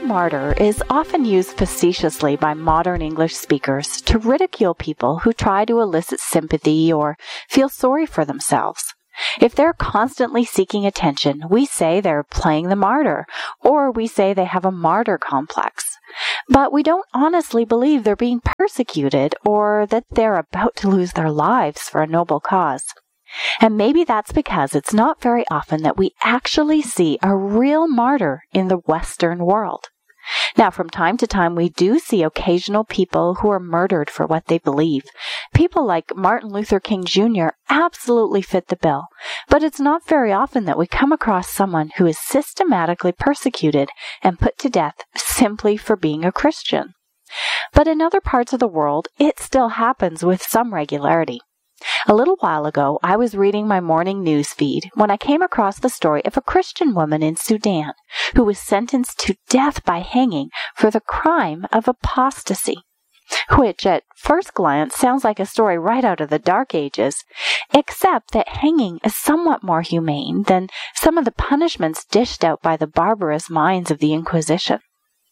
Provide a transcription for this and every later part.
martyr is often used facetiously by modern English speakers to ridicule people who try to elicit sympathy or feel sorry for themselves. If they're constantly seeking attention, we say they're playing the martyr, or we say they have a martyr complex. But we don't honestly believe they're being persecuted or that they're about to lose their lives for a noble cause. And maybe that's because it's not very often that we actually see a real martyr in the Western world. Now, from time to time, we do see occasional people who are murdered for what they believe. People like Martin Luther King Jr. absolutely fit the bill, but it's not very often that we come across someone who is systematically persecuted and put to death simply for being a Christian. But in other parts of the world, it still happens with some regularity. A little while ago, I was reading my morning news feed when I came across the story of a Christian woman in Sudan who was sentenced to death by hanging for the crime of apostasy, which at first glance sounds like a story right out of the Dark Ages, except that hanging is somewhat more humane than some of the punishments dished out by the barbarous minds of the Inquisition.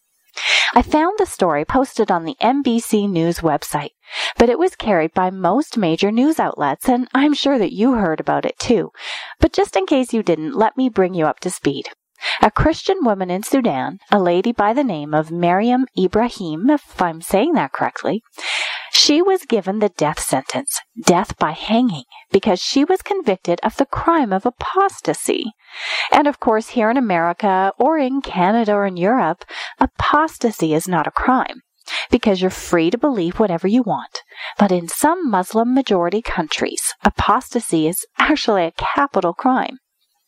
I found the story posted on the NBC News website, but it was carried by most major news outlets, and I'm sure that you heard about it too. But just in case you didn't, let me bring you up to speed. A Christian woman in Sudan, a lady by the name of Maryam Ibrahim, if I'm saying that correctly, she was given the death sentence, death by hanging, because she was convicted of the crime of apostasy. And of course, here in America or in Canada or in Europe, apostasy is not a crime, because you're free to believe whatever you want. But in some Muslim majority countries, apostasy is actually a capital crime.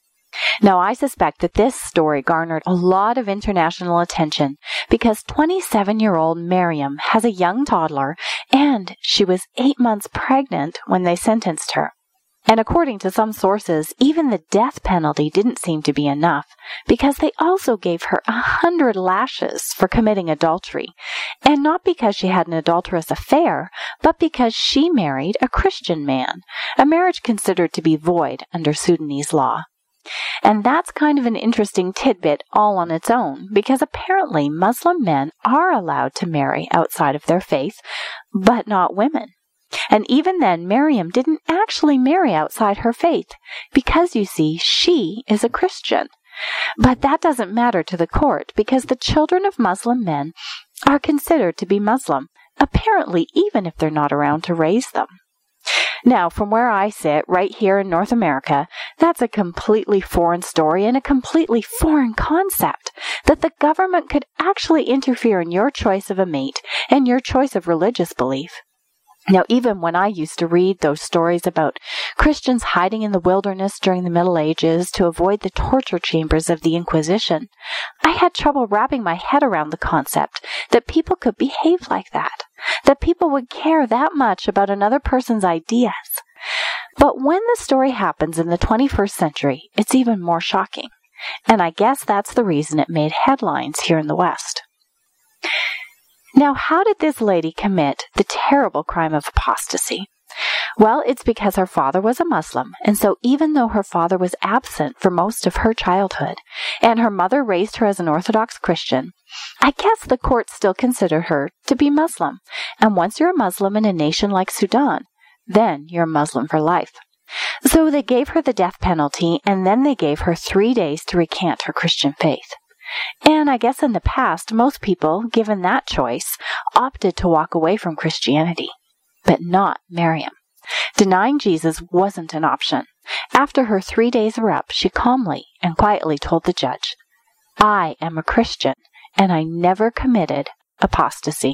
Now, I suspect that this story garnered a lot of international attention because 27-year-old Maryam has a young toddler and she was 8 months pregnant when they sentenced her. And according to some sources, even the death penalty didn't seem to be enough because they also gave her 100 lashes for committing adultery. And not because she had an adulterous affair, but because she married a Christian man, a marriage considered to be void under Sudanese law. And that's kind of an interesting tidbit all on its own, because apparently Muslim men are allowed to marry outside of their faith, but not women. And even then, Maryam didn't actually marry outside her faith, because you see, she is a Christian. But that doesn't matter to the court, because the children of Muslim men are considered to be Muslim, apparently even if they're not around to raise them. Now, from where I sit, right here in North America, that's a completely foreign story and a completely foreign concept, that the government could actually interfere in your choice of a mate and your choice of religious belief. Now, even when I used to read those stories about Christians hiding in the wilderness during the Middle Ages to avoid the torture chambers of the Inquisition, I had trouble wrapping my head around the concept that people could behave like that people would care that much about another person's ideas. But when the story happens in the 21st century, it's even more shocking. And I guess that's the reason it made headlines here in the West. Now, how did this lady commit the terrible crime of apostasy? Well, it's because her father was a Muslim, and so even though her father was absent for most of her childhood, and her mother raised her as an Orthodox Christian, I guess the court still considered her to be Muslim. And once you're a Muslim in a nation like Sudan, then you're a Muslim for life. So they gave her the death penalty, and then they gave her 3 days to recant her Christian faith. And I guess in the past, most people, given that choice, opted to walk away from Christianity. But not Maryam. Denying Jesus wasn't an option. After her 3 days were up, she calmly and quietly told the judge, "I am a Christian, and I never committed apostasy."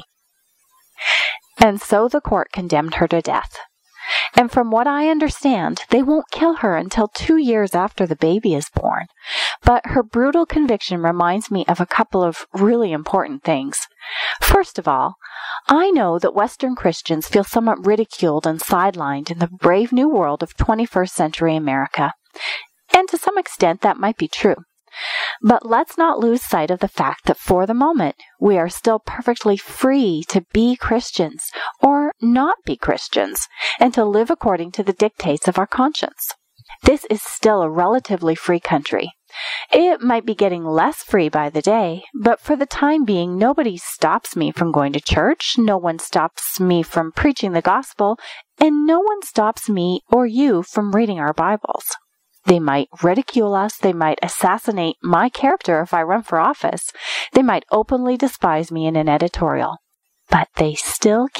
And so the court condemned her to death. And from what I understand, they won't kill her until 2 years after the baby is born. But her brutal conviction reminds me of a couple of really important things. First of all, I know that Western Christians feel somewhat ridiculed and sidelined in the brave new world of 21st century America. And to some extent, that might be true. But let's not lose sight of the fact that for the moment, we are still perfectly free to be Christians or not be Christians and to live according to the dictates of our conscience. This is still a relatively free country. It might be getting less free by the day, but for the time being, nobody stops me from going to church, no one stops me from preaching the gospel, and no one stops me or you from reading our Bibles. They might ridicule us, they might assassinate my character if I run for office, they might openly despise me in an editorial, but they still